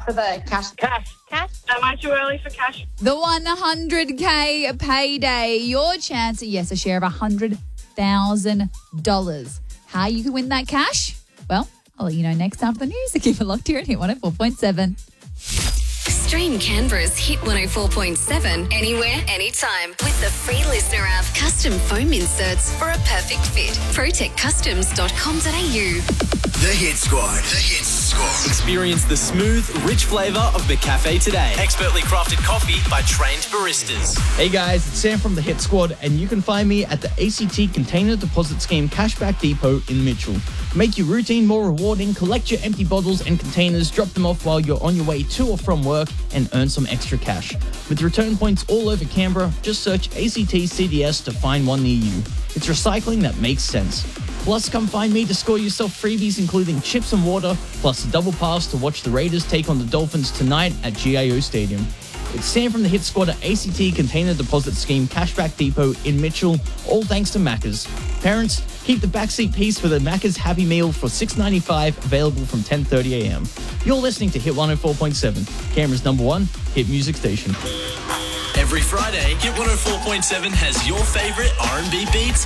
for the cash. Cash. Am I too early for cash? The 100K payday. Your chance at, yes, a share of $100,000. How you can win that cash? Well, I'll let you know next after the news. So keep it locked here at Hit 104.7. Stream Canberra's Hit 104.7 anywhere, anytime with the free listener app. Custom foam inserts for a perfect fit. protectcustoms.com.au. The Hit Squad. The Hit Squad. Experience the smooth, rich flavour of McCafe today. Expertly crafted coffee by trained baristas. Hey guys, it's Sam from the Hit Squad, and you can find me at the ACT Container Deposit Scheme Cashback Depot in Mitchell. Make your routine more rewarding, collect your empty bottles and containers, drop them off while you're on your way to or from work, and earn some extra cash. With return points all over Canberra, just search ACT CDS to find one near you. It's recycling that makes sense. Plus, come find me to score yourself freebies including chips and water, plus a double pass to watch the Raiders take on the Dolphins tonight at GIO Stadium. It's Sam from the Hit Squad at ACT Container Deposit Scheme Cashback Depot in Mitchell, all thanks to Macca's. Parents, keep the backseat piece for the Macca's Happy Meal for $6.95, available from 10:30am. You're listening to Hit 104.7, Canberra's #1 hit music station. Every Friday, Hit 104.7 has your favourite R&B beats